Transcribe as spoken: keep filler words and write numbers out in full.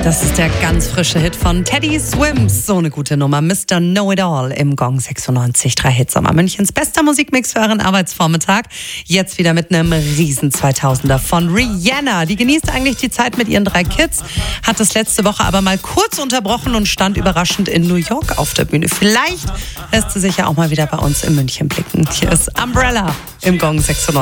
Das ist der ganz frische Hit von Teddy Swims. So eine gute Nummer. Mister Know-It-All im Gong sechsundneunzig Komma drei Hitsommer. Münchens bester Musikmix für euren Arbeitsvormittag. Jetzt wieder mit einem riesen zweitausender von Rihanna. Die genießt eigentlich die Zeit mit ihren drei Kids, hat es letzte Woche aber mal kurz unterbrochen und stand überraschend in New York auf der Bühne. Vielleicht lässt sie sich ja auch mal wieder bei uns in München blicken. Hier ist Umbrella im Gong sechsundneunzig.